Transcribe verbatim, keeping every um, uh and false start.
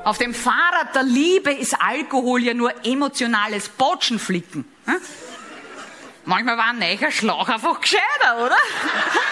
Auf dem Fahrrad der Liebe ist Alkohol ja nur emotionales Botschenflicken. Hm? Manchmal war ein neuer Schlauch einfach gescheiter, oder?